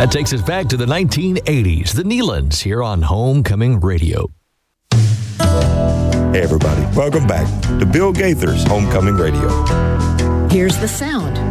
That takes us back to the 1980s. The Neelands here on Homecoming Radio. Hey, everybody. Welcome back to Bill Gaither's Homecoming Radio. Here's the sound